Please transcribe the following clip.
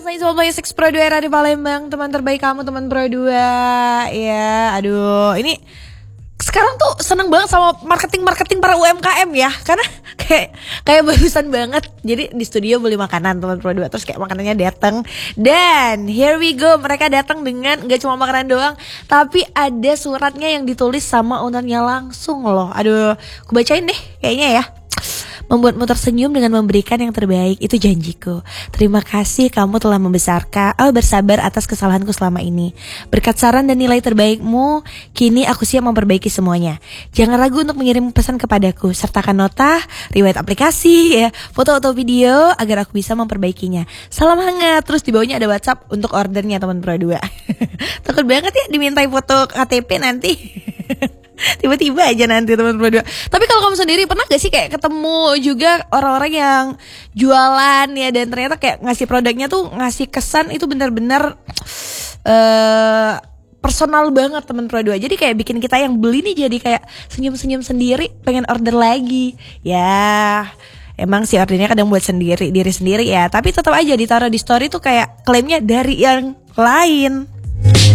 Saya Sobat Play Six Pro 2 era di Palembang. Teman terbaik kamu, teman Pro 2. Ya, aduh, ini sekarang tuh seneng banget sama marketing para UMKM ya. Karena kayak barusan banget. Jadi di studio beli makanan teman Pro 2, terus kayak makanannya datang. Dan here we go, mereka datang dengan gak cuma makanan doang, tapi ada suratnya yang ditulis sama ownernya langsung loh. Aduh, aku bacain deh kayaknya ya. Membuatmu tersenyum dengan memberikan yang terbaik, itu janjiku. Terima kasih kamu telah bersabar atas kesalahanku selama ini. Berkat saran dan nilai terbaikmu, kini aku siap memperbaiki semuanya. Jangan ragu untuk mengirim pesan kepadaku. Sertakan nota, riwayat aplikasi, ya, foto atau video agar aku bisa memperbaikinya. Salam hangat. Terus di bawahnya ada WhatsApp untuk ordernya teman Pro 2. Takut banget ya dimintai foto KTP nanti. Tiba-tiba aja nanti teman Pro 2. Tapi kalau kamu sendiri pernah gak sih kayak ketemu juga orang-orang yang jualan ya, dan ternyata kayak ngasih produknya tuh ngasih kesan itu benar-benar personal banget teman Pro 2. Jadi kayak bikin kita yang beli nih jadi kayak senyum-senyum sendiri, pengen order lagi. Ya, emang sih ordernya kadang buat diri sendiri ya, tapi tetap aja ditaruh di story tuh kayak klaimnya dari yang lain.